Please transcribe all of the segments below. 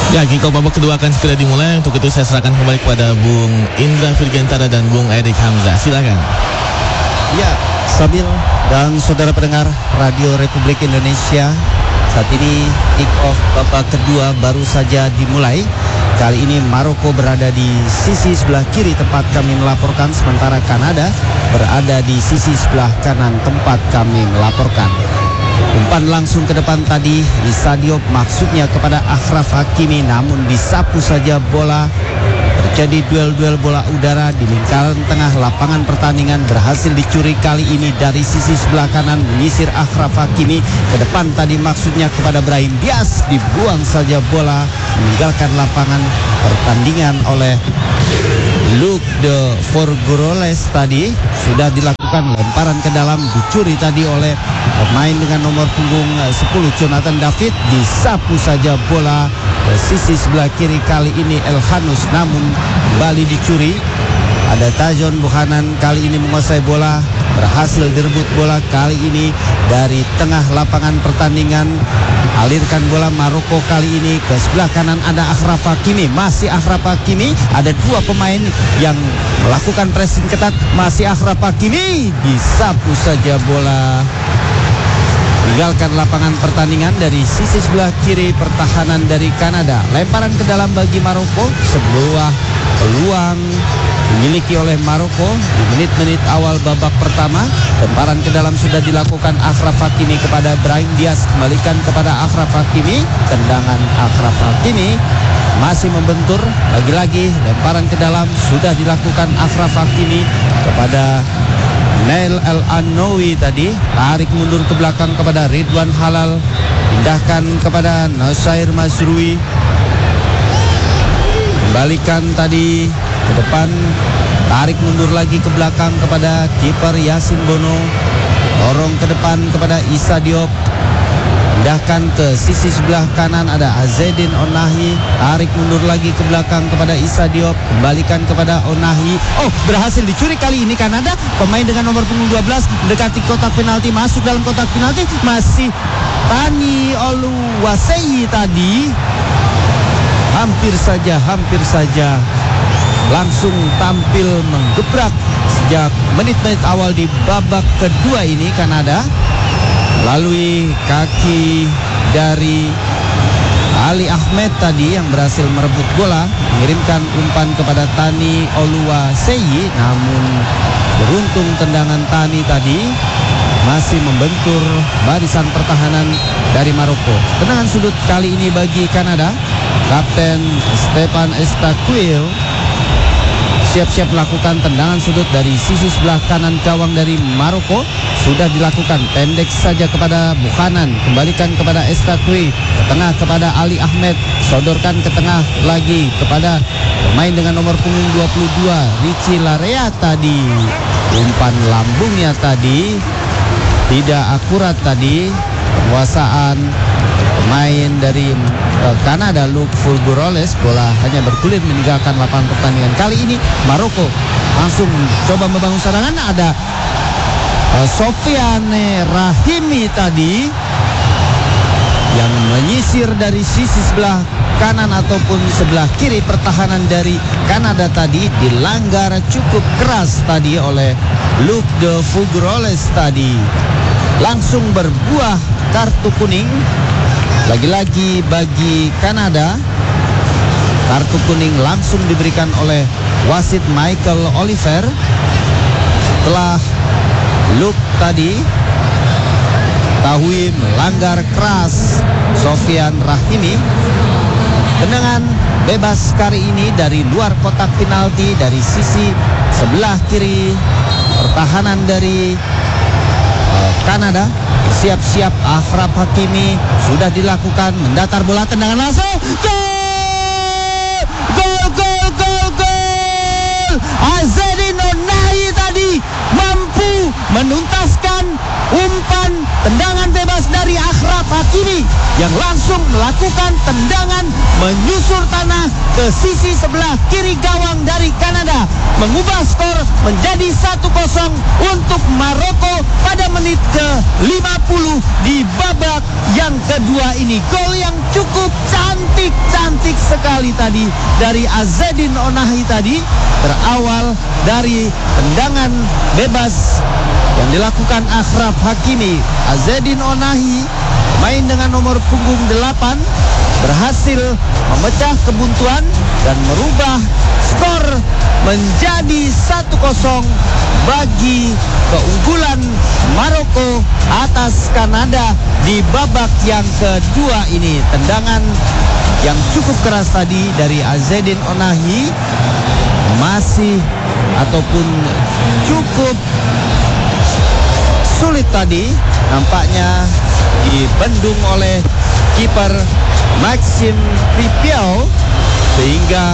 Ya, kick-off babak kedua akan segera dimulai. Untuk itu saya serahkan kembali kepada Bung Indra Virgantara dan Bung Erik Hamzah. Silakan. Ya, Sabil dan saudara pendengar Radio Republik Indonesia, saat ini kick-off babak kedua baru saja dimulai. Kali ini Maroko berada di sisi sebelah kiri tempat kami melaporkan, sementara Kanada berada di sisi sebelah kanan tempat kami melaporkan. Umpan langsung ke depan tadi Issa Diop, maksudnya kepada Achraf Hakimi, namun disapu saja bola. Terjadi duel-duel bola udara di lingkaran tengah lapangan pertandingan, berhasil dicuri kali ini dari sisi sebelah kanan, menyisir Achraf Hakimi ke depan tadi, maksudnya kepada Brahim Diaz, dibuang saja bola meninggalkan lapangan pertandingan oleh Luc de Forgeroles. Tadi sudah dilakukan lemparan ke dalam, dicuri tadi oleh pemain dengan nomor punggung 10 Jonathan David, disapu saja bola ke sisi sebelah kiri kali ini Elhanus, namun kembali dicuri. Ada Tajon Buchanan kali ini menguasai bola, berhasil direbut bola kali ini dari tengah lapangan pertandingan. Alirkan bola Maroko kali ini ke sebelah kanan, ada Achraf Hakimi, masih Achraf Hakimi, ada dua pemain yang melakukan pressing ketat, masih Achraf Hakimi, disapu saja bola meninggalkan lapangan pertandingan dari sisi sebelah kiri pertahanan dari Kanada. Lemparan ke dalam bagi Maroko, sebuah peluang dimiliki oleh Maroko di menit-menit awal babak pertama. Lemparan ke dalam sudah dilakukan Achraf Hakimi kepada Brahim Diaz, kembalikan kepada Achraf Hakimi, tendangan Achraf Hakimi masih membentur. Lagi-lagi lemparan ke dalam sudah dilakukan Achraf Hakimi kepada Nail El-Anoui tadi, tarik mundur ke belakang kepada Ridwan Halal, pindahkan kepada Nasair Mazrui, kembalikan tadi ke depan, tarik mundur lagi ke belakang kepada kiper Yasin Bono, dorong ke depan kepada Issa Diop, pindahkan ke sisi sebelah kanan, ada Azzedine Onahi, tarik mundur lagi ke belakang kepada Issa Diop, kembalikan kepada Onahi. Oh, berhasil dicuri kali ini Kanada. Pemain dengan nomor punggung 12 mendekati kotak penalti, masuk dalam kotak penalti, masih Tani Oluwaseyi tadi. Hampir saja langsung tampil menggebrak sejak menit-menit awal di babak kedua ini Kanada. Melalui kaki dari Ali Ahmed tadi yang berhasil merebut bola, mengirimkan umpan kepada Tani Oluwaseyi, namun beruntung tendangan Tani tadi masih membentur barisan pertahanan dari Maroko. Tendangan sudut kali ini bagi Kanada. Kapten Stefan Estaquil siap-siap melakukan tendangan sudut dari sisi sebelah kanan gawang dari Maroko. Sudah dilakukan, pendek saja kepada Buchanan, kembalikan kepada Estaquil, ke tengah kepada Ali Ahmed, sodorkan ke tengah lagi kepada pemain dengan nomor punggung 22 Richie Larea tadi. Umpan lambungnya tadi tidak akurat tadi. Penguasaan pemain dari Kanada Luc Fulguroles, bola hanya bergulir meninggalkan lapangan pertandingan. Kali ini Maroko langsung coba membangun serangan, ada Sofiane Rahimi tadi yang menyisir dari sisi sebelah kanan ataupun sebelah kiri pertahanan dari Kanada tadi, dilanggar cukup keras tadi oleh Luc de Fulguroles tadi. Langsung berbuah kartu kuning lagi-lagi bagi Kanada. Kartu kuning langsung diberikan oleh wasit Michael Oliver setelah Luc tadi tahui melanggar keras Sofian Rahimi. Tendangan bebas kali ini dari luar kotak penalti dari sisi sebelah kiri pertahanan dari Kanada. Siap-siap Achraf Hakimi sudah dilakukan, mendatar bola, tendangan langsung, gol! Azzedine Onahi tadi mampu menuntaskan umpan tendangan bebas dari Achraf Hakimi yang langsung melakukan tendangan menyusur tanah ke sisi sebelah kiri gawang dari Kanada, mengubah skor menjadi 1-0 untuk Maroko pada menit ke-50 di babak yang kedua ini. Gol yang cukup cantik sekali tadi dari Azzedine Onahi tadi, berawal dari tendangan bebas yang dilakukan Achraf Hakimi. Azzedine Onahi, main dengan nomor punggung 8, berhasil memecah kebuntuan dan merubah skor menjadi 1-0 bagi keunggulan Maroko atas Kanada di babak yang kedua ini. Tendangan yang cukup keras tadi dari Azzedine Onahi masih ataupun cukup sulit tadi, nampaknya dibendung oleh kiper Maxime Ripiel sehingga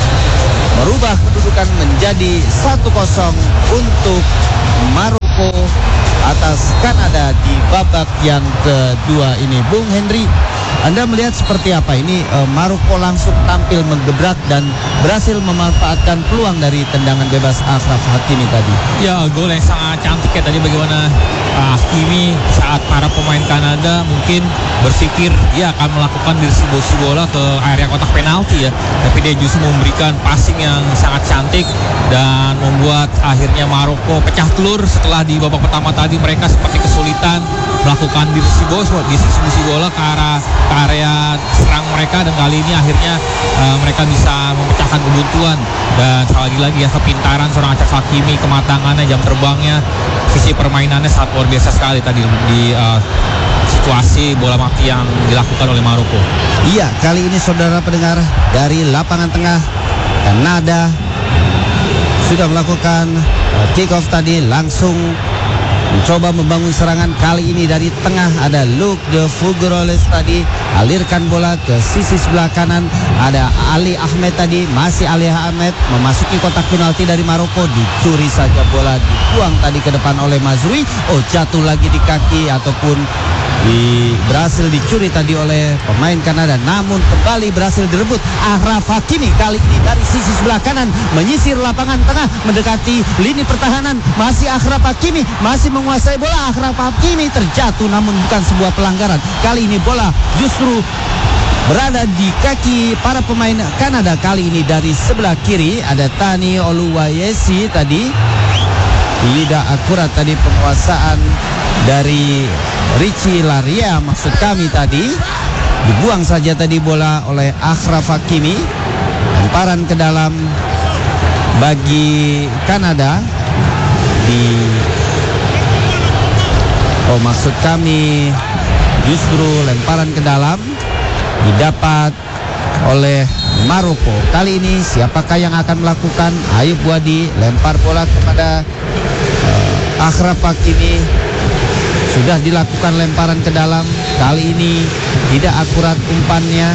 merubah kedudukan menjadi 1-0 untuk Maroko atas Kanada di babak yang kedua ini. Bung Henry, Anda melihat seperti apa ini? Maroko langsung tampil menggebrak dan berhasil memanfaatkan peluang dari tendangan bebas Achraf Hakimi tadi. Ya, gol yang sangat cantik ya tadi, bagaimana Hakimi saat para pemain Kanada mungkin berpikir dia akan melakukan distribusi bola ke area kotak penalti ya, tapi dia justru memberikan passing yang sangat cantik dan membuat akhirnya Maroko pecah telur. Setelah di babak pertama tadi mereka seperti kesulitan melakukan distribusi bola ke area serang mereka, dan kali ini akhirnya mereka bisa memecahkan kebuntuan. Dan lagi-lagi ya kepintaran seorang Achraf Hakimi, kematangannya, jam terbangnya, visi permainannya sangat luar biasa sekali tadi di situasi bola mati yang dilakukan oleh Maroko. Iya, kali ini saudara pendengar, dari lapangan tengah Kanada sudah melakukan kick off tadi, langsung mencoba membangun serangan. Kali ini dari tengah ada Luc de Fougeroles tadi, alirkan bola ke sisi sebelah kanan, ada Ali Ahmed tadi, masih Ali Ahmed memasuki kotak penalti dari Maroko, dicuri saja bola, dibuang tadi ke depan oleh Mazrui. Jatuh lagi di kaki ataupun berhasil dicuri tadi oleh pemain Kanada, namun kembali berhasil direbut Achraf Hakimi. Kali ini dari sisi sebelah kanan menyisir lapangan tengah mendekati lini pertahanan, masih Achraf Hakimi masih menguasai bola. Achraf Hakimi terjatuh namun bukan sebuah pelanggaran. Kali ini bola justru berada di kaki para pemain Kanada. Kali ini dari sebelah kiri ada Tani Oluwayesi tadi, tidak akurat tadi penguasaan dari Richie Laryea maksud kami tadi. Dibuang saja tadi bola oleh Achraf Hakimi. Lemparan ke dalam bagi Kanada maksud kami justru lemparan ke dalam didapat oleh Maroko. Kali ini siapakah yang akan melakukan? Ayub Wadi lempar bola kepada Achraf Hakimi. Sudah dilakukan lemparan ke dalam. Kali ini tidak akurat umpannya.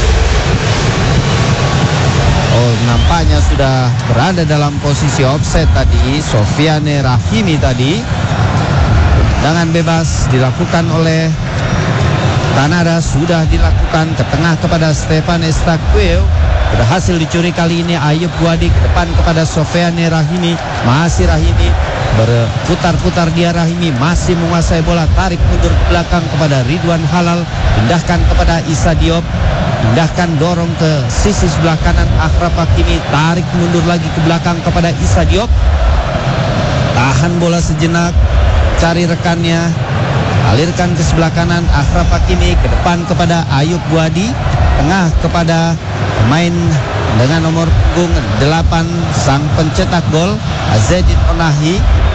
Nampaknya sudah berada dalam posisi offset tadi Sofiane Rahimi tadi. Tendangan bebas dilakukan oleh Kanada, sudah dilakukan ke tengah kepada Stefan Estaqueo. Berhasil dicuri kali ini Ayub Wadi ke depan kepada Sofiane Rahimi. Masih Rahimi, berputar-putar dia. Rahimi masih menguasai bola, tarik mundur ke belakang kepada Ridwan Halal, pindahkan kepada Issa Diop, pindahkan dorong ke sisi sebelah kanan Achraf Hakimi, tarik mundur lagi ke belakang kepada Issa Diop, tahan bola sejenak, cari rekannya, alirkan ke sebelah kanan Achraf Hakimi, ke depan kepada Ayub Wadi, tengah kepada pemain dengan nomor punggung 8 sang pencetak gol Azzedine Onahi,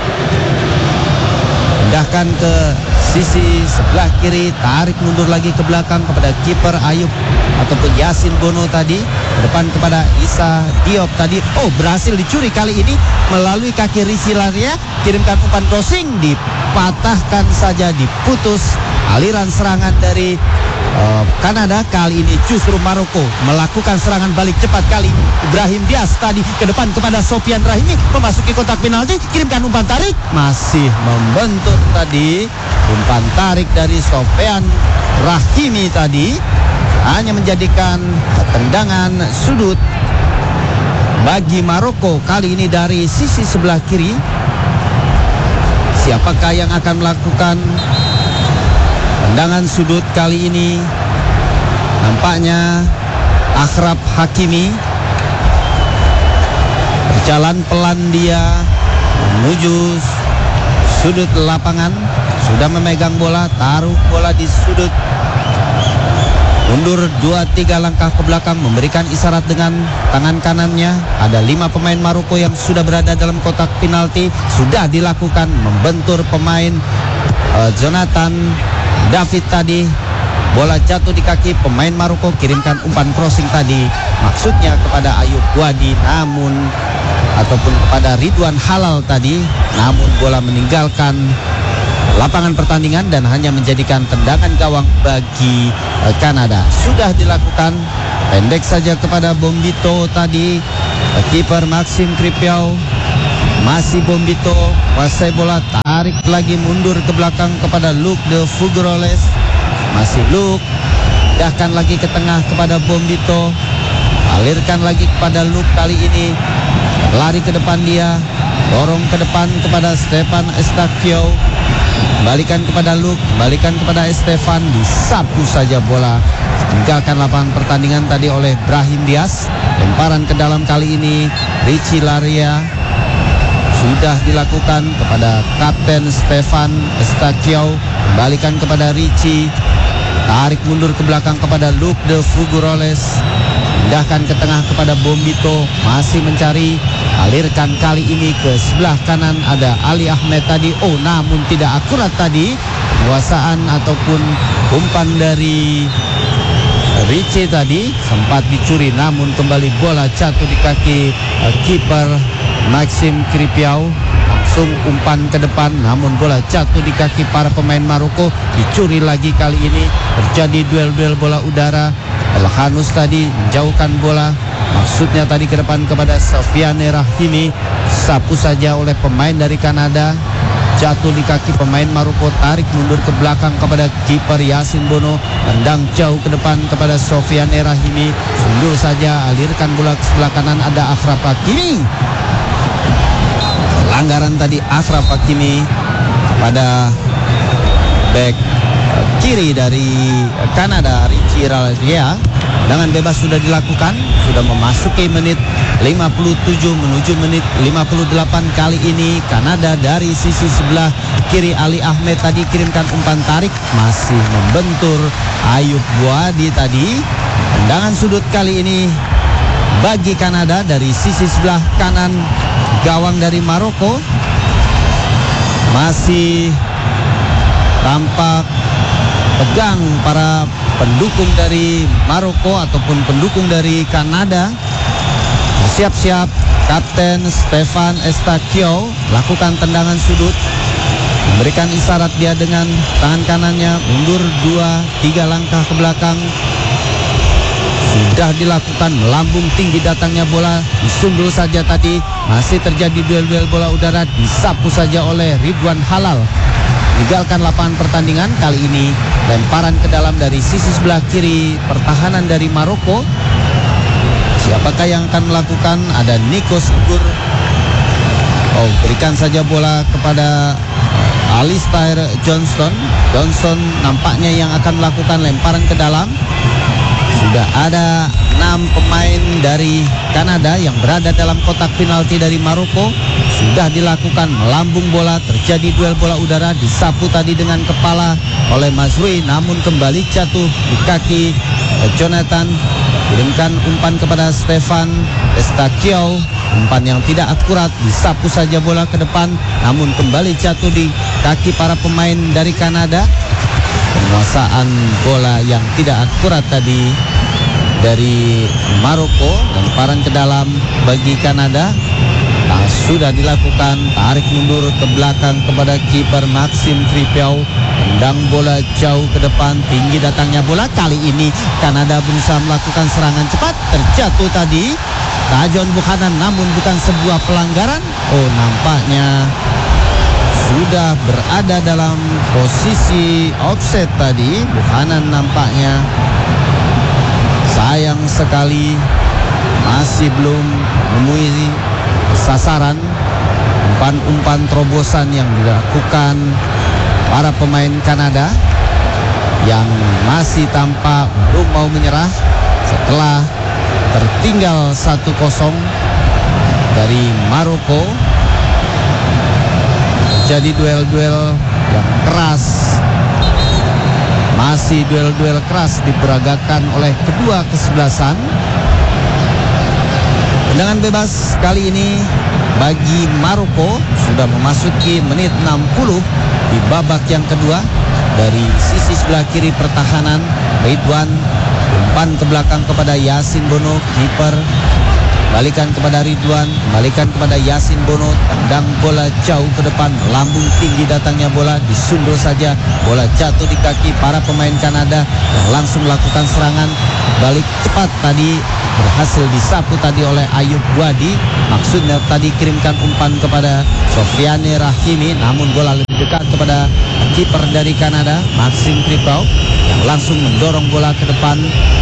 pindahkan ke sisi sebelah kiri, tarik mundur lagi ke belakang kepada kiper Ayub ataupun Yasin Bono tadi, ke depan kepada Issa Diop tadi. Berhasil dicuri kali ini melalui kaki Richie Laryea, kirimkan umpan crossing, dipatahkan saja, diputus aliran serangan dari Kanada. Kali ini justru Maroko melakukan serangan balik cepat. Kali Ibrahim Diaz tadi ke depan kepada Sofian Rahimi, memasuki kotak penalti, kirimkan umpan tarik, masih membentur tadi. Umpan tarik dari Sofian Rahimi tadi hanya menjadikan tendangan sudut bagi Maroko. Kali ini dari sisi sebelah kiri. Siapakah yang akan melakukan tendangan sudut kali ini? Nampaknya Achraf Hakimi berjalan pelan dia menuju sudut lapangan, sudah memegang bola, taruh bola di sudut, mundur 2-3 langkah ke belakang, memberikan isyarat dengan tangan kanannya. Ada 5 pemain Maroko yang sudah berada dalam kotak penalti, sudah dilakukan membentur pemain Jonathan David tadi. Bola jatuh di kaki pemain Maroko, kirimkan umpan crossing tadi, maksudnya kepada Ayub Wadi ataupun kepada Ridwan Halal tadi, namun bola meninggalkan lapangan pertandingan dan hanya menjadikan tendangan gawang bagi Kanada. Sudah dilakukan, pendek saja kepada Bombito tadi, kiper Maxim Kripiau. Masih Bombito, kuasai bola, tarik lagi mundur ke belakang kepada Luke de Figueroles. Masih Luke, pindahkan lagi ke tengah kepada Bombito, alirkan lagi kepada Luke, kali ini lari ke depan dia, dorong ke depan kepada Stefan Estacio, kembalikan kepada Luke, kembalikan kepada Estefan, disapu saja bola, tinggalkan lapangan pertandingan tadi oleh Brahim Diaz. Lemparan ke dalam kali ini Richie Laria sudah dilakukan kepada Kapten Stefan Estacio, kembalikan kepada Richie, tarik mundur ke belakang kepada Luke de Figueroles, pindahkan ke tengah kepada Bombito, masih mencari, alirkan kali ini ke sebelah kanan, ada Ali Ahmed tadi, namun tidak akurat tadi penguasaan ataupun umpan dari Richie tadi, sempat dicuri namun kembali bola jatuh di kaki kiper Maxim Kripiau. Langsung umpan ke depan, namun bola jatuh di kaki para pemain Maroko, dicuri lagi kali ini. Terjadi duel-duel bola udara. Elhanus tadi menjauhkan bola, maksudnya tadi ke depan kepada Sofiane Rahimi, sapu saja oleh pemain dari Kanada, jatuh di kaki pemain Maroko, tarik mundur ke belakang kepada kiper Yasin Bono, tendang jauh ke depan kepada Sofiane Rahimi, sundul saja, alirkan bola ke sebelah kanan, ada Achraf Hakimi. Pelanggaran tadi Achraf Hakimi pada back kiri dari Kanada, Richie Laria. Tendangan bebas sudah dilakukan, sudah memasuki menit 57 menuju menit 58. Kali ini Kanada dari sisi sebelah kiri, Ali Ahmed tadi kirimkan umpan tarik, masih membentur Ayub Wadi tadi. Tendangan sudut kali ini bagi Kanada dari sisi sebelah kanan gawang dari Maroko. Masih tampak tegang para pendukung dari Maroko ataupun pendukung dari Kanada. Siap-siap Kapten Stefan Estacio lakukan tendangan sudut, memberikan isyarat dia dengan tangan kanannya, mundur 2-3 langkah ke belakang. Sudah dilakukan, melambung tinggi datangnya bola, disundul saja tadi, masih terjadi duel-duel bola udara, disapu saja oleh Ridwan Halal. Tinggalkan lapangan pertandingan, kali ini lemparan ke dalam dari sisi sebelah kiri pertahanan dari Maroko. Siapakah yang akan melakukan? Ada Nico Sugur. Berikan saja bola kepada Alistair Johnston. Johnson nampaknya yang akan melakukan lemparan ke dalam. Sudah ada 6 pemain dari Kanada yang berada dalam kotak penalti dari Maroko. Sudah dilakukan, melambung bola, terjadi duel bola udara, disapu tadi dengan kepala oleh Mazrui, namun kembali jatuh di kaki Jonathan. Kirimkan umpan kepada Stefan Estacio, umpan yang tidak akurat, disapu saja bola ke depan, namun kembali jatuh di kaki para pemain dari Kanada. Penguasaan bola yang tidak akurat tadi dari Maroko, lemparan ke dalam bagi Kanada. Sudah dilakukan, tarik mundur ke belakang kepada kiper Maxim Kripiau, tendang bola jauh ke depan, tinggi datangnya bola. Kali ini Kanada berusaha melakukan serangan cepat, terjatuh tadi Tajon Buchanan, namun bukan sebuah pelanggaran. Nampaknya sudah berada dalam posisi offset tadi Buchanan, nampaknya sayang sekali masih belum menemui sasaran. Umpan-umpan terobosan yang dilakukan para pemain Kanada yang masih tampak belum mau menyerah setelah tertinggal 1-0 dari Maroko. Jadi duel-duel yang keras, masih duel-duel keras diperagakan oleh kedua kesebelasan. Tendangan bebas kali ini bagi Maroko sudah memasuki menit 60 di babak yang kedua. Dari sisi sebelah kiri pertahanan, Ridwan umpan ke belakang kepada Yasin Bono, kiper. Balikan kepada Ridwan, balikan kepada Yasin Bono, tendang bola jauh ke depan, lambung tinggi datangnya bola, disundul saja, bola jatuh di kaki para pemain Kanada yang langsung melakukan serangan. Balik cepat tadi berhasil disapu tadi oleh Ayub Wadi. Maksudnya tadi kirimkan umpan kepada Sofiane Rahimi, namun bola lebih dekat kepada kiper dari Kanada, Maxime Krippau, yang langsung mendorong bola ke depan.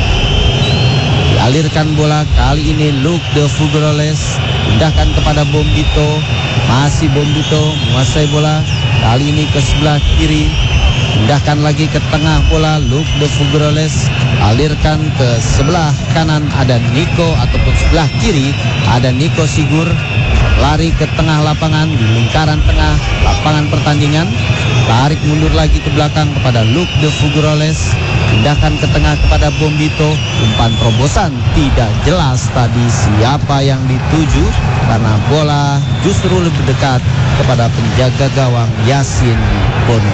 Dialirkan bola kali ini Luc de Figueroles, pindahkan kepada Bombito, masih Bombito menguasai bola kali ini ke sebelah kiri, pindahkan lagi ke tengah bola Luc de Figueroles, alirkan ke sebelah kanan ada Nico, ataupun sebelah kiri ada Nico Sigur, lari ke tengah lapangan di lingkaran tengah lapangan pertandingan, tarik mundur lagi ke belakang kepada Luc de Figueroles, pindahkan ke tengah kepada Bombito. Umpan terobosan tidak jelas tadi siapa yang dituju karena bola justru lebih dekat kepada penjaga gawang Yasin Bono.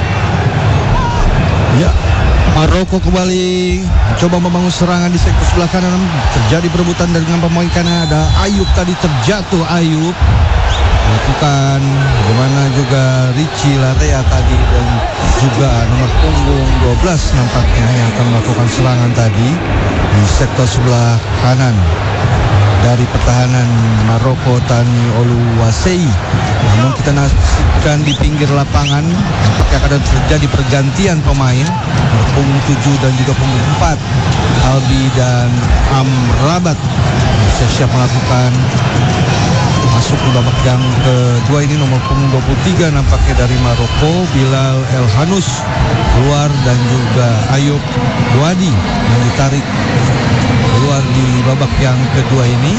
Ya, Maroko kembali coba membangun serangan di sektor sebelah kanan. Terjadi perebutan dengan pemain Kanada. Ayub tadi terjatuh. Ayub melakukan bagaimana juga Richie Larea tadi, dan juga nomor punggung 12 nampaknya yang akan melakukan serangan tadi di sektor sebelah kanan dari pertahanan Maroko, Tani Oluwasei. Namun kita nasibkan di pinggir lapangan nampaknya akan terjadi pergantian pemain, punggung 7 dan juga punggung 4, Albi dan Amrabat siap-siap melakukan masuk ke babak yang kedua ini. Nomor punggung 23 nampaknya dari Maroko, Bilal El Hanous keluar, dan juga Ayub Wadi yang ditarik keluar di babak yang kedua ini.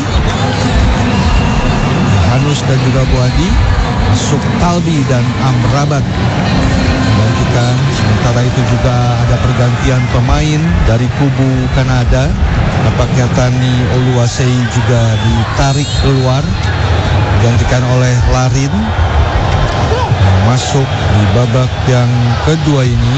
Hanous dan juga Wadi masuk, Talbi dan Amrabat menggantikan. Sementara itu juga ada pergantian pemain dari kubu Kanada. Nampaknya Tani Oluwasei juga ditarik keluar, digantikan oleh Larin yang masuk di babak yang kedua ini.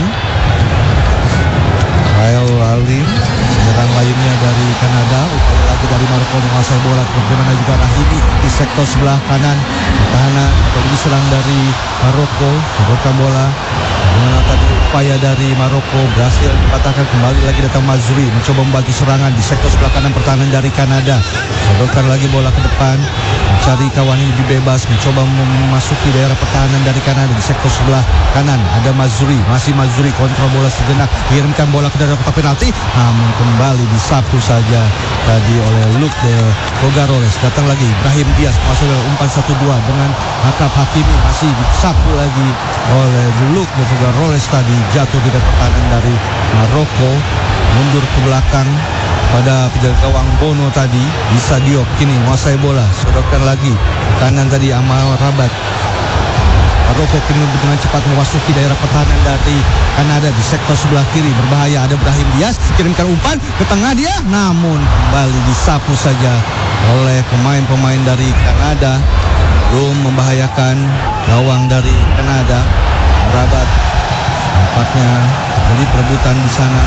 Rael Larin, penyerang lainnya dari Kanada. Upaya lagi dari Maroko menguasai bola, bagaimana juga Rahimi di sektor sebelah kanan pertahanan. Ini serang dari Maroko, membuka bola. Bagaimana tadi upaya dari Maroko berhasil dipatahkan, kembali lagi datang Mazrui mencoba membagi serangan di sektor sebelah kanan pertahanan dari Kanada. Sodorkan lagi bola ke depan, mencari kawan yang lebih bebas, mencoba memasuki daerah pertahanan dari Kanada di sektor sebelah kanan. Ada Mazrui, masih Mazrui kontrol bola sejenak, kirimkan bola ke daerah kotak penalti, namun kembali disapu saja tadi oleh Luc de Figueroles. Datang lagi Ibrahim Diaz, masuk umpan 1-2 dengan Akab Hakimi, masih disapu lagi oleh Luc de Figueroles. Tadi jatuh di pertahanan dari Maroko, mundur ke belakang pada penjaga gawang Bono tadi. Bisa Diop kini menguasai bola, sodorkan lagi kanan tadi Amal Rabat. Maroko kini dengan cepat memasuki daerah pertahanan dari Kanada di sektor sebelah kiri, berbahaya. Ada Brahim Diaz, kirimkan umpan ke tengah dia, namun kembali disapu saja oleh pemain-pemain dari Kanada. Belum membahayakan gawang dari Kanada. Rabat nampaknya jadi perebutan di sana.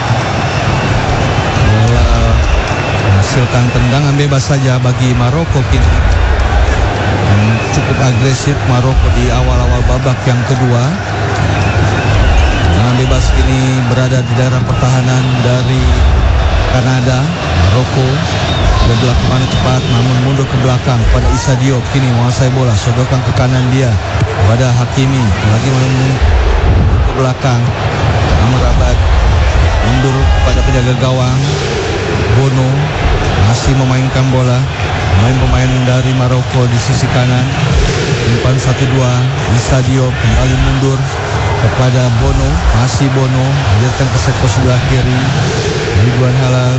Bola menghasilkan tendangan bebas saja bagi Maroko kini. Cukup agresif Maroko di awal-awal babak yang kedua. Tendangan bebas kini berada di daerah pertahanan dari Kanada. Maroko sudah dilakukan cepat, namun mundur ke belakang pada Issa Diop. Kini menguasai bola, sodorkan ke kanan dia pada Hakimi, lagi mundur ke belakang. Amrabat mundur pada penjaga gawang Bono, masih memainkan bola. Pemain-pemain dari Maroko di sisi kanan, umpan 1-2, Issa Diop kembali mundur, kepada Bono, masih Bono alirkan ke sektor sebelah kiri. Ridwan Halal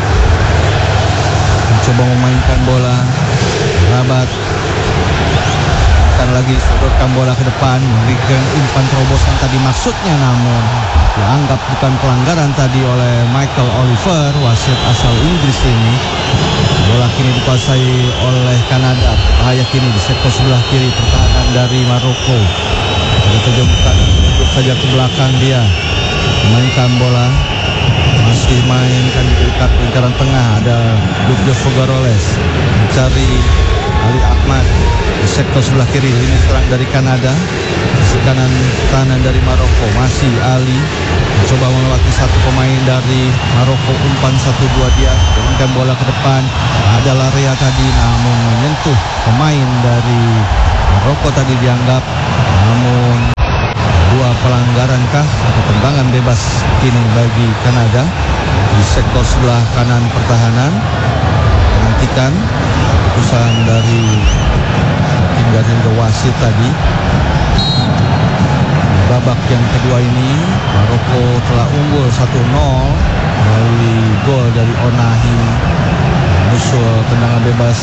mencoba memainkan bola, Rabat akan lagi sodorkan bola ke depan, memberikan umpan terobosan tadi maksudnya, namun dianggap bukan pelanggaran tadi oleh Michael Oliver, wasit asal Inggris ini. Bola kini dikuasai oleh Kanada. Bahaya kini di sektor sebelah kiri, pertahanan dari Maroko. Ada kejemputan, duduk saja ke belakang dia. Mainkan bola, masih mainkan di dekat lingkaran tengah. Ada Dubjo Fogaroles mencari Ali Ahmad di sektor sebelah kiri. Lini serang dari Kanada, di kanan pertahanan dari Maroko. Masih Ali mencoba melewati satu pemain dari Maroko, umpan 1-2 dia, berikan bola ke depan. Ada Larea tadi, namun menyentuh pemain dari Maroko tadi dianggap, namun dua pelanggaran atau tendangan bebas kini bagi Kanada di sektor sebelah kanan pertahanan. Menantikan keputusan dari wasit tadi. Babak yang kedua ini Maroko telah unggul 1-0 melalui gol dari Onahi. Musuh tendangan bebas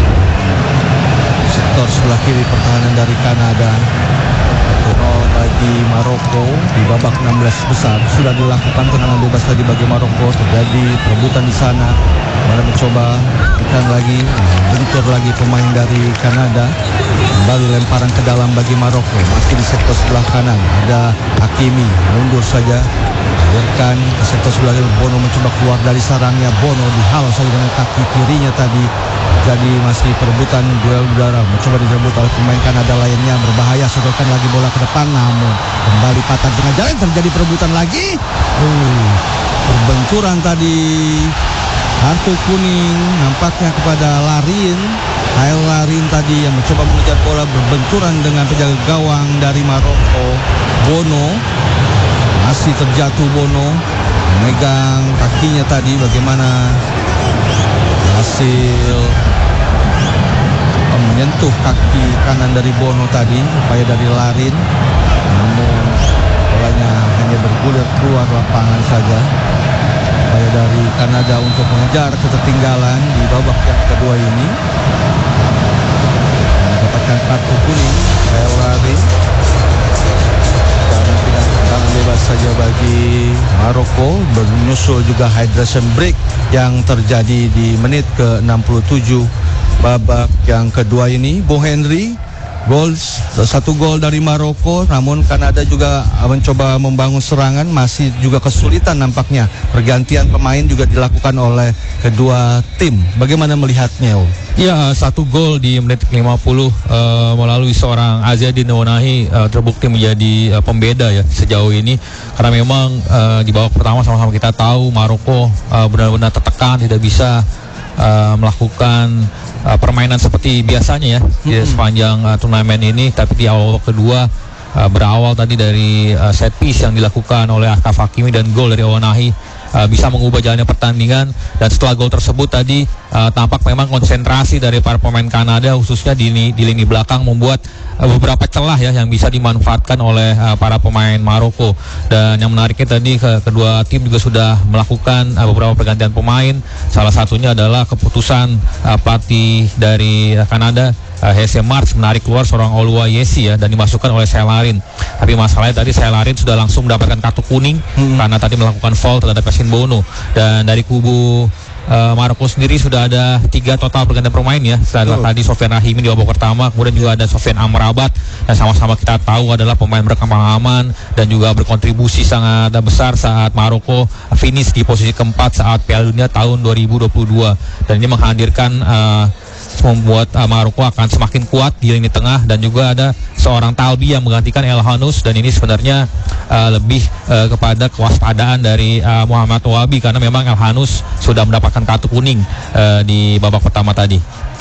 sektor sebelah kiri pertahanan dari Kanada. 1-0 bagi Maroko di babak 16 besar. Sudah dilakukan tendangan bebas tadi bagi Maroko, terjadi perebutan di sana. Mana mencoba ikan lagi, bentur lagi pemain dari Kanada. Kembali lemparan ke dalam bagi Maroko. Masih di sektor sebelah kanan ada Hakimi, mundur saja, alirkan ke sektor sebelah kiri. Bono mencoba keluar dari sarangnya. Bono dihalau saja dengan kaki kirinya tadi. Jadi masih perebutan duel udara, mencoba direbut oleh pemain Kanada lainnya. Berbahaya, sodorkan lagi bola ke depan, namun kembali patah tengah jalan. Terjadi perebutan lagi. Perbenturan tadi, kartu kuning nampaknya kepada Larin. Hael Larin tadi yang mencoba mengejar bola, berbenturan dengan penjaga gawang dari Maroko. Bono masih terjatuh. Bono memegang kakinya tadi. Bagaimana hasil menyentuh kaki kanan dari Bono tadi, upaya dari Larin, namun bolanya hanya bergulir keluar lapangan saja. Upaya dari Kanada untuk mengejar ketertinggalan di babak yang kedua ini, mendapatkan kartu kuning Hael Larin dan tidak tendangan bebas saja bagi Maroko. Menyusul juga hydration break yang terjadi di menit ke-67 babak yang kedua ini. Bo Henry, satu gol dari Maroko, namun Kanada juga mencoba membangun serangan, masih juga kesulitan nampaknya. Pergantian pemain juga dilakukan oleh kedua tim. Bagaimana melihatnya? Ya, satu gol di menit 50 melalui seorang Azadin Onahi terbukti menjadi pembeda ya sejauh ini, karena memang di babak pertama sama-sama kita tahu Maroko benar-benar tertekan, tidak bisa melakukan permainan seperti biasanya ya di sepanjang turnamen ini. Tapi di awal kedua berawal tadi dari set piece yang dilakukan oleh Achraf Hakimi dan gol dari Onahi bisa mengubah jalannya pertandingan. Dan setelah gol tersebut tadi tampak memang konsentrasi dari para pemain Kanada khususnya di lini belakang membuat beberapa celah ya yang bisa dimanfaatkan oleh para pemain Maroko. Dan yang menariknya tadi kedua tim juga sudah melakukan beberapa pergantian pemain. Salah satunya adalah keputusan pelatih dari Kanada, Hesse March, menarik keluar seorang Oluwayesi ya dan dimasukkan oleh Selarin. Tapi masalahnya tadi Selarin sudah langsung mendapatkan kartu kuning karena tadi melakukan foul terhadap Yasin Bono. Dan dari kubu Maroko sendiri sudah ada 3 total pergantian pemain ya. Setelah tadi Sofyan Rahimi di babak pertama, kemudian juga ada Sofyan Amrabat, dan sama-sama kita tahu adalah pemain berpengalaman dan juga berkontribusi sangat besar saat Maroko finish di posisi keempat saat Piala Dunia tahun 2022. Dan ini menghadirkan membuat Maroko akan semakin kuat di lini tengah. Dan juga ada seorang Talbi yang menggantikan El Hanous, dan ini sebenarnya lebih kepada kewaspadaan dari Muhammad Wahabi, karena memang El Hanous sudah mendapatkan kartu kuning di babak pertama tadi.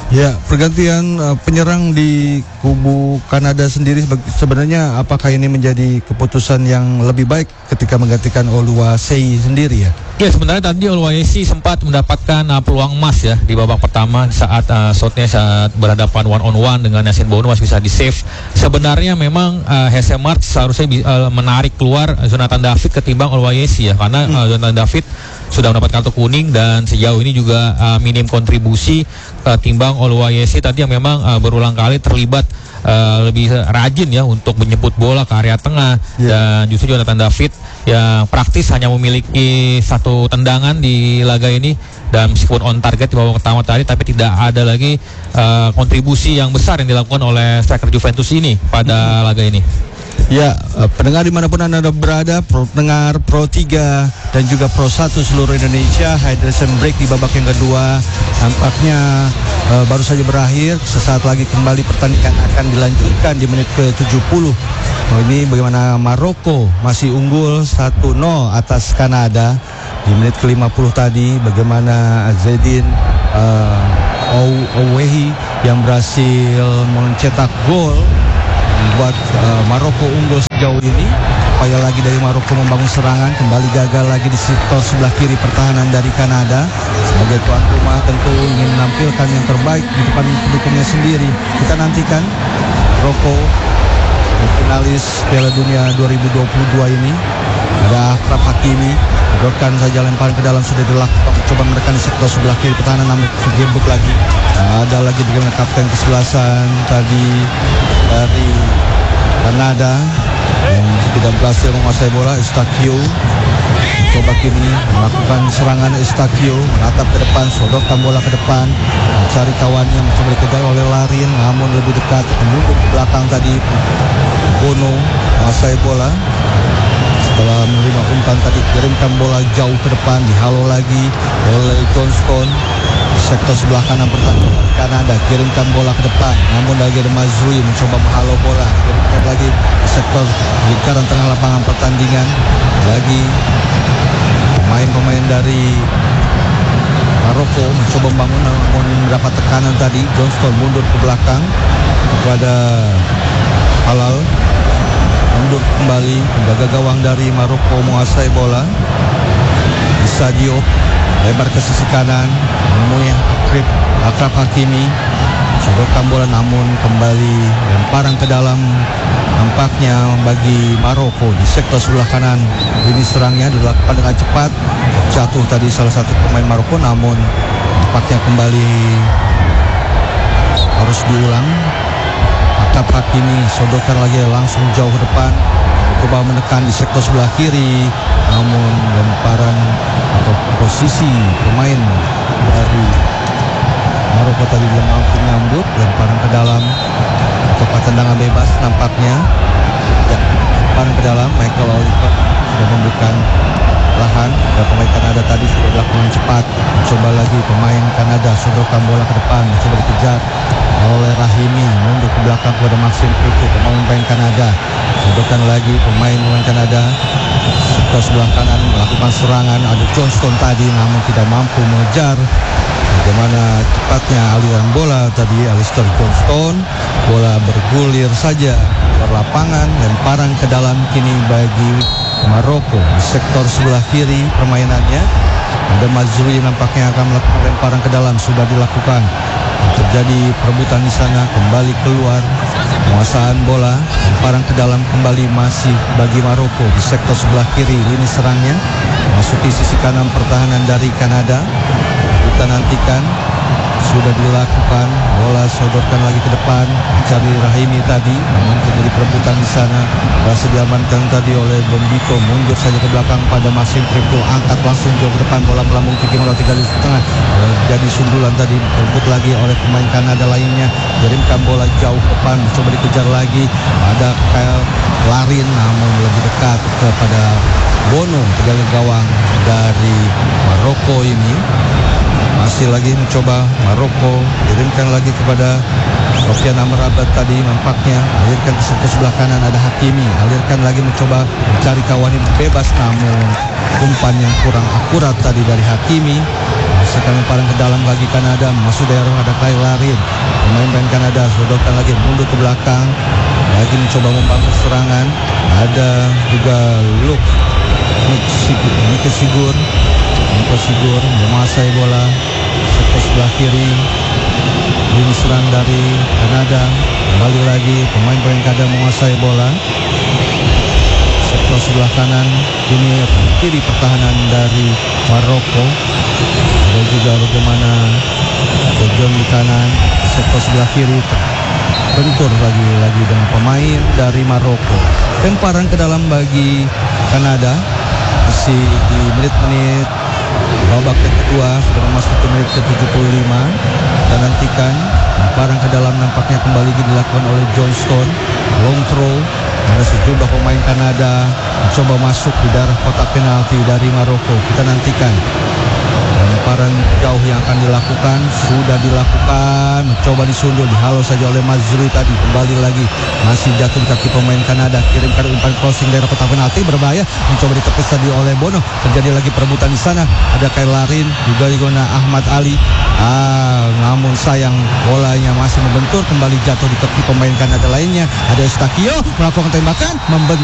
Ya, pergantian penyerang di kubu Kanada sendiri sebenarnya apakah ini menjadi keputusan yang lebih baik ketika menggantikan Oluwaseyi sendiri ya? Ya, sebenarnya tadi Oluwaseyi sempat mendapatkan peluang emas ya di babak pertama saat shotnya saat berhadapan one on one dengan Yasin Bono masih bisa di save. Sebenarnya memang Jesse March seharusnya menarik keluar Jonathan David ketimbang Oluwaseyi ya, karena Jonathan David sudah mendapat kartu kuning dan sejauh ini juga minim kontribusi ketimbang Oluwaseyi tadi yang memang berulang kali terlibat lebih rajin ya untuk menjemput bola ke area tengah. Dan justru Jonathan David yang praktis hanya memiliki satu tendangan di laga ini dan meskipun on target di babak pertama tadi, tapi tidak ada lagi kontribusi yang besar yang dilakukan oleh striker Juventus ini pada laga ini. Ya, pendengar dimanapun Anda berada, pendengar Pro 3 dan juga Pro 1 seluruh Indonesia, hydration break di babak yang kedua nampaknya baru saja berakhir. Sesaat lagi kembali pertandingan akan dilanjutkan di menit ke-70. Ini bagaimana Maroko masih unggul 1-0 atas Kanada di menit ke-50 tadi. Bagaimana Zedin Owehi yang berhasil mencetak gol membuat Maroko unggul sejauh ini. Upaya lagi dari Maroko membangun serangan, kembali gagal lagi di sektor sebelah kiri pertahanan dari Kanada. Sebagai tuan rumah tentu ingin menampilkan yang terbaik di depan pendukungnya sendiri. Kita nantikan Maroko finalis Piala Dunia 2022 ini. Ada Achraf Hakimi, dorkan saja lemparan ke dalam sudah dilakukan, coba menekan di sektor sebelah kiri pertahanan, namun tergebuk lagi. Ada lagi bagaimana kapten kesebelasan tadi dari Kanada yang tidak berhasil menguasai bola. Eustáquio coba kini melakukan serangan. Eustáquio menatap ke depan, sodorkan bola ke depan, mencari kawannya, mencoba dikejar oleh Larin, namun lebih dekat, menunduk ke belakang tadi. Bono menguasai bola setelah menerima umpan tadi, kirimkan bola jauh ke depan, dihalau lagi oleh Johnston di sektor sebelah kanan pertahanan Kanada. Kirimkan bola ke depan, namun lagi ada Mazrui mencoba menghalau bola, kirimkan lagi di sektor lingkaran tengah lapangan pertandingan. Lagi pemain-pemain dari Maroko mencoba membangun, namun mendapat tekanan tadi. Johnston mundur ke belakang kepada Halal, mundur kembali, penjaga gawang dari Maroko menguasai bola. Sadio lebar ke sisi kanan, menemui Achraf Hakimi, sodorkan bola namun kembali lemparan ke dalam nampaknya bagi Maroko di sektor sebelah kanan. Ini serangnya dilakukan dengan cepat, jatuh tadi salah satu pemain Maroko, namun nampaknya kembali harus diulang. Achraf Hakimi sodorkan lagi langsung jauh ke depan, coba menekan di sektor sebelah kiri, namun lemparan atau posisi pemain dari Maroko tadi belum mampu menyambut lemparan ke dalam atau tendangan bebas nampaknya. Ya, lemparan ke dalam. Michael Oliver sudah memberikan lahan dan pemain Kanada tadi sudah dilakukan cepat. Coba lagi pemain Kanada sodorkan bola ke depan, coba dikejar oleh Rahimi, mundur ke belakang kepada Maxime Prepot, pemain Kanada. Sodorkan lagi pemain Kanada sektor sebelah kanan melakukan serangan. Ada Johnston tadi namun tidak mampu mengejar. Bagaimana cepatnya aliran bola tadi Alistair Johnston, bola bergulir saja keluar lapangan, lemparan ke dalam kini bagi Maroko di sektor sebelah kiri permainannya. Ada Mazrui nampaknya akan melakukan lemparan ke dalam, sudah dilakukan. Terjadi perebutan di sana, kembali keluar penguasaan bola, lemparan ke dalam kembali masih bagi Maroko di sektor sebelah kiri lini serangnya, masuki sisi kanan pertahanan dari Kanada. Kita nantikan, sudah dilakukan, bola sodorkan lagi ke depan, mencari Rahimi tadi, namun terjadi perebutan di sana, berhasil diamankan tadi oleh Bombito, mundur saja ke belakang pada Maxime Prepot, angkat langsung jauh ke depan, bola melambung tinggi melalui garis tengah, jadi sundulan tadi, berebut lagi oleh pemain Kanada lainnya, kirimkan bola jauh ke depan, coba dikejar lagi, ada Kyle Larin, namun lebih dekat kepada Bono, penjaga gawang dari Maroko ini. Masih lagi mencoba Maroko, kirimkan lagi kepada Sofian Amrabat tadi, nampaknya alirkan ke sebelah kanan, ada Hakimi, alirkan lagi mencoba mencari kawan yang bebas, namun umpan yang kurang akurat tadi dari Hakimi. Sekarang lemparan ke dalam bagi Kanada, masuk daerah ada Kyle Larin. Pemain Kanada sodorkan lagi mundur ke belakang, lagi mencoba membangun serangan. Ada juga Mika Sigur menguasai bola sektor sebelah kiri. Ini serang dari Kanada, kembali lagi pemain Kanada menguasai bola sektor sebelah kanan. Ini kiri pertahanan dari Maroko. Ada juga bagaimana John di kanan, sektor sebelah kiri bentur lagi dengan pemain dari Maroko. Lemparan ke dalam bagi Kanada, masih di menit-menit babak kedua, sudah memasuki menit ke-75. Dan nantikan lemparan ke dalam nampaknya kembali dilakukan oleh Johnston. Long throw, ada sejumlah pemain Kanada mencoba masuk di daerah kotak penalti dari Maroko. Kita nantikan lemparan jauh yang akan dilakukan, sudah dilakukan, mencoba disundul, dihalau saja oleh Mazrui tadi. Kembali lagi, masih jatuh di kaki pemain Kanada. Kirimkan umpan crossing daerah kotak penalti, berbahaya, mencoba ditepis tadi oleh Bono. Terjadi lagi perebutan di sana. Ada Kyle Larin, juga diguna Ahmad Ali. Namun sayang bolanya masih membentur, kembali jatuh di kaki pemain Kanada lainnya. Ada Eustakio melakukan tembakan, membentur.